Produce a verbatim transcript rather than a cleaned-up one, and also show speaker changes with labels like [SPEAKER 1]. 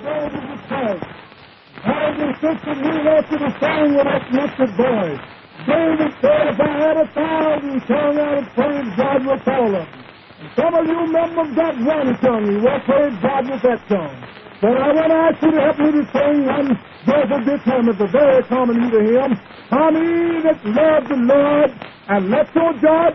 [SPEAKER 1] David was saying. Brothers and sisters, we want you to sing with us lifted voice. David said, if I had a thousand tongues, I would praise God with all of them. And some of you members got one tongue. You will praise God with that tongue. But I want to ask you to help me to sing one joyful good hymn. It's a very common either hymn. Come ye that love the Lord, and let your joy